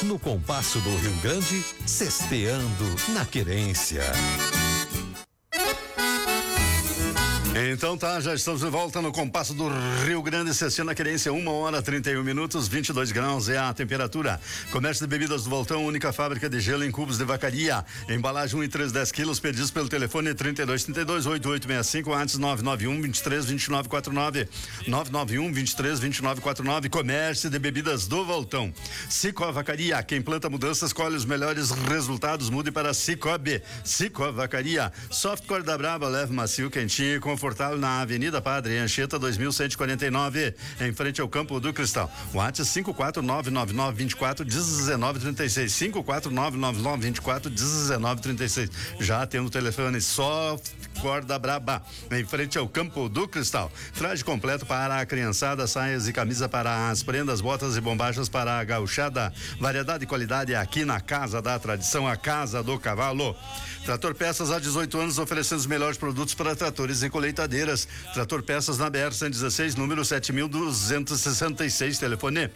No compasso do Rio Grande, cesteando na querência. Então tá, já estamos de volta no compasso do Rio Grande, cesteando na querência, 1h31, 22 graus é a temperatura. Comércio de bebidas do Voltão, única fábrica de gelo em cubos de vacaria. Embalagem 1 e 3, 10 quilos, pedidos pelo telefone 3232-8865, antes 991-23-2949, 991-23-2949. Comércio de bebidas do Voltão. Cicobi Vacaria, quem planta mudanças colhe os melhores resultados, mude para Cicobi. Cicobi Vacaria, softcore da Braba, leve macio, quentinho e confortável na Avenida Padre Anchieta 2149, em frente ao Campo do Cristal. WhatsApp 54999241936, 54999241936. Já temos o telefone Softcore da Braba, em frente ao Campo do Cristal. Traje completo para a criançada, saias e camisa para as prendas, botas e bombachas para a gauchada. Variedade e qualidade aqui na Casa da Tradição, a Casa do Cavalo. Trator Peças há 18 anos, oferecendo os melhores produtos para tratores e colheitadeiras. Trator Peças na BR-116, número 7266, telefone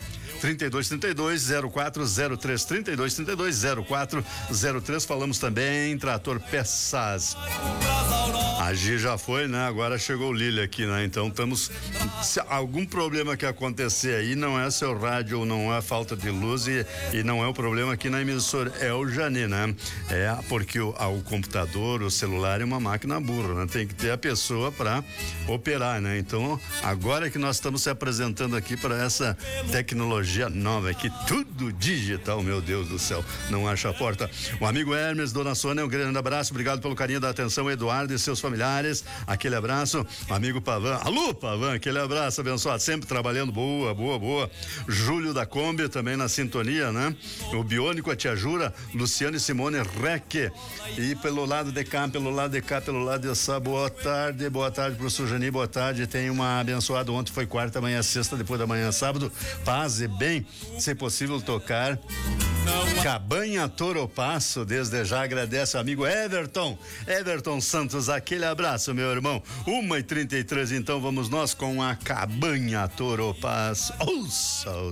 3232-0403, 3232-0403. Falamos também em Trator Peças. A Gi já foi, né? Agora chegou o Lília aqui, né? Então estamos, se algum problema que acontecer aí, não é seu rádio, não é falta de luz e não é o problema aqui na emissora, é o Jani, né? É porque o computador, o celular é uma máquina burra, né? Tem que ter a pessoa para operar, né? Então, agora que nós estamos se apresentando aqui para essa tecnologia nova, que tudo digital, meu Deus do céu, não acha a porta. O amigo Hermes, dona Sônia, um grande abraço, obrigado pelo carinho da atenção, Eduardo e seus familiares, aquele abraço. Amigo Pavan, alô Pavan, aquele abraço abençoado, sempre trabalhando, boa. Júlio da Kombi também na sintonia, né? O Biônico, a Tia Jura, Luciano e Simone Reque. E pelo lado de cá, pelo lado de essa, boa tarde pro Sujani, boa tarde, tem uma abençoada, ontem foi quarta, amanhã é sexta, depois da manhã é sábado, paz e bem, se possível tocar Cabanha Toropasso, desde já agradece ao amigo Everton Santos, aquele abraço, meu irmão. 1h33, então vamos nós com a Cabanha Toropasso. Ouça